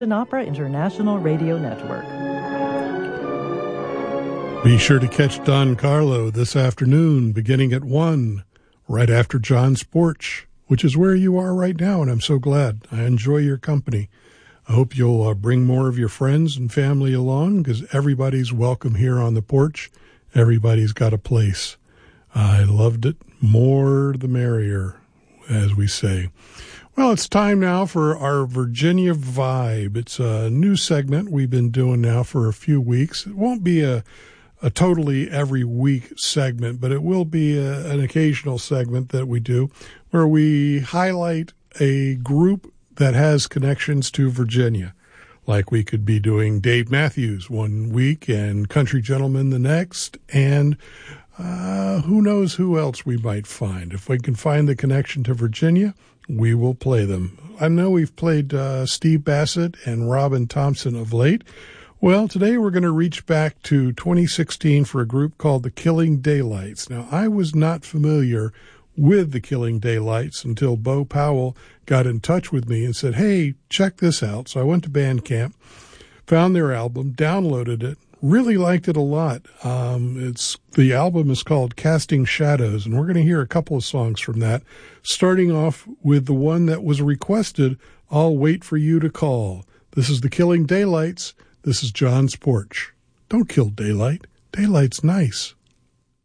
Opera International Radio Network. Be sure to catch Don Carlo this afternoon, beginning at 1, right after John's Porch, which is where you are right now, and I'm so glad. I enjoy your company. I hope you'll bring more of your friends and family along, because everybody's welcome here on the porch. Everybody's got a place. I loved it. More the merrier, as we say. Well, it's time now for our Virginia Vibe. It's a new segment we've been doing now for a few weeks. It won't be a totally every week segment, but it will be an occasional segment that we do where we highlight a group that has connections to Virginia. Like we could be doing Dave Matthews one week and Country Gentleman the next, and who knows who else we might find. If we can find the connection to Virginia, we will play them. I know we've played Steve Bassett and Robin Thompson of late. Well, today we're going to reach back to 2016 for a group called the Killing Daylights. Now, I was not familiar with the Killing Daylights until Bo Powell got in touch with me and said, hey, check this out. So I went to Bandcamp, found their album, downloaded it, really liked it a lot. The album is called Casting Shadows, and we're going to hear a couple of songs from that, starting off with the one that was requested, I'll Wait for You to Call. This is the Killing Daylights. This is John's Porch. Don't kill daylight. Daylight's nice.